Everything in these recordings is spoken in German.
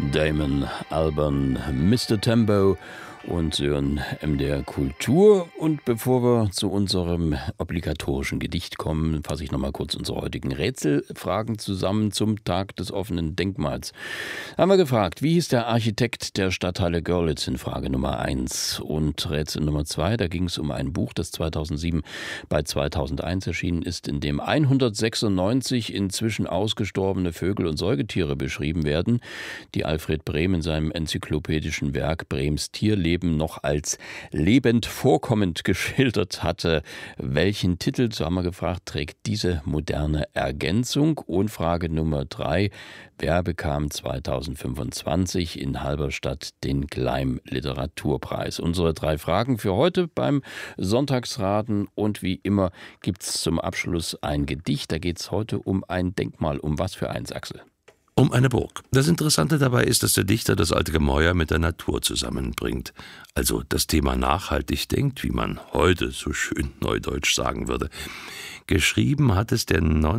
Damon Albarn, Mr. Tempo und hören MDR Kultur. Und bevor wir zu unserem obligatorischen Gedicht kommen, fasse ich nochmal kurz unsere heutigen Rätselfragen zusammen zum Tag des offenen Denkmals. Haben wir gefragt, wie hieß der Architekt der Stadthalle Görlitz in Frage Nummer 1? Und Rätsel Nummer 2, da ging es um ein Buch, das 2007 bei 2001 erschienen ist, in dem 196 inzwischen ausgestorbene Vögel und Säugetiere beschrieben werden, die Alfred Brehm in seinem enzyklopädischen Werk Brehms Tierleben noch als lebend vorkommend geschildert hatte. Welchen Titel, so haben wir gefragt, trägt diese moderne Ergänzung? Und Frage Nummer 3, wer bekam 2025 in Halberstadt den Gleim Literaturpreis? Unsere 3 Fragen für heute beim Sonntagsraten, und wie immer gibt es zum Abschluss ein Gedicht. Da geht es heute um ein Denkmal. Um was für eins, Axel? Um eine Burg. Das Interessante dabei ist, dass der Dichter das alte Gemäuer mit der Natur zusammenbringt. Also das Thema nachhaltig denkt, wie man heute so schön neudeutsch sagen würde. Geschrieben hat es der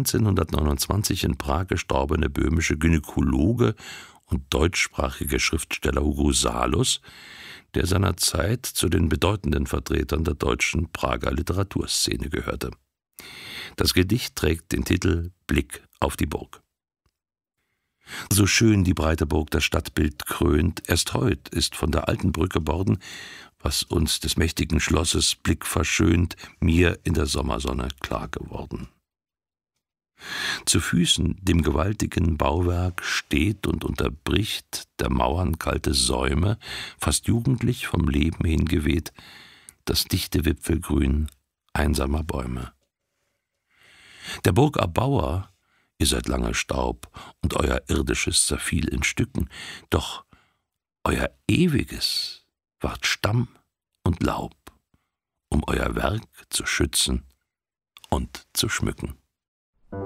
1929 in Prag gestorbene böhmische Gynäkologe und deutschsprachige Schriftsteller Hugo Salus, der seiner Zeit zu den bedeutenden Vertretern der deutschen Prager Literaturszene gehörte. Das Gedicht trägt den Titel »Blick auf die Burg«. So schön die breite Burg das Stadtbild krönt, erst heut ist von der alten Brücke Borden, was uns des mächtigen Schlosses Blick verschönt, mir in der Sommersonne klar geworden. Zu Füßen dem gewaltigen Bauwerk steht und unterbricht der Mauern kalte Säume, fast jugendlich vom Leben hingeweht, das dichte Wipfelgrün einsamer Bäume. Der Burgerbauer, ihr seid lange Staub, und euer irdisches zerfiel in Stücken, doch euer ewiges ward Stamm und Laub, um euer Werk zu schützen und zu schmücken.